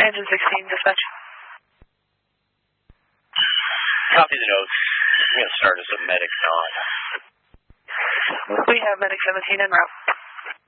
Engine 16, dispatch. Copy the notes. I'm going to start as a medic 9. We have medic 17 en route.